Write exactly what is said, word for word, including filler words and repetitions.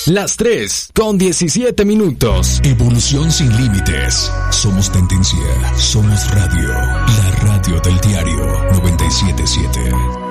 Las tres con diecisiete minutos. Evolución sin límites. Somos tendencia. Somos radio. La radio del diario noventa y siete punto siete.